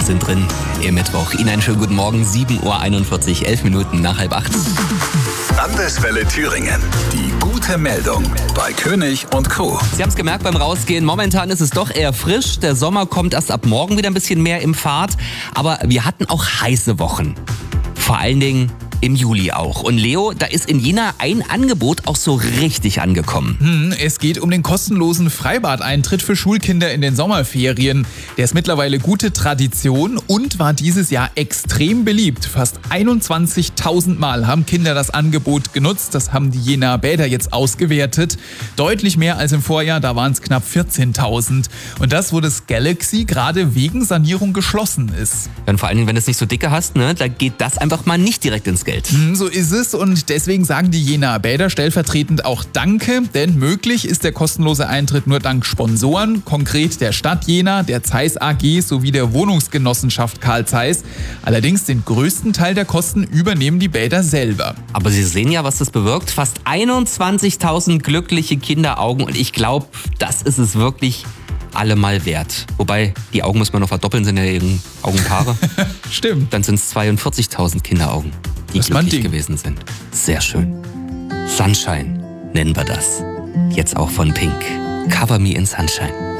sind drin im Mittwoch. Ihnen einen schönen guten Morgen, 7:41 Uhr, 11 Minuten nach 7:30. Landeswelle Thüringen. Die gute Meldung bei König und Co. Sie haben es gemerkt beim Rausgehen, momentan ist es doch eher frisch. Der Sommer kommt erst ab morgen wieder ein bisschen mehr in Fahrt. Aber wir hatten auch heiße Wochen. Vor allen Dingen im Juli auch. Und Leo, da ist in Jena ein Angebot auch so richtig angekommen. Es geht um den kostenlosen Freibadeintritt für Schulkinder in den Sommerferien. Der ist mittlerweile gute Tradition und war dieses Jahr extrem beliebt. Fast 21.000 Mal haben Kinder das Angebot genutzt. Das haben die Jenaer Bäder jetzt ausgewertet. Deutlich mehr als im Vorjahr, da waren es knapp 14.000. Und das, wo das Galaxy gerade wegen Sanierung geschlossen ist. Und vor allen Dingen, wenn du es nicht so dicke hast, ne, da geht das einfach mal nicht direkt ins Geld. So ist es und deswegen sagen die Jenaer Bäder stellvertretend auch Danke, denn möglich ist der kostenlose Eintritt nur dank Sponsoren, konkret der Stadt Jena, der Zeiss AG sowie der Wohnungsgenossenschaft Karl Zeiss. Allerdings den größten Teil der Kosten übernehmen die Bäder selber. Aber Sie sehen ja, was das bewirkt. Fast 21.000 glückliche Kinderaugen und ich glaube, das ist es wirklich allemal wert. Wobei, die Augen muss man noch verdoppeln, sind ja eben Augenpaare. Stimmt. Dann sind es 42.000 Kinderaugen, die glücklich gewesen sind. Sehr schön. Sunshine nennen wir das. Jetzt auch von Pink. Cover Me in Sunshine.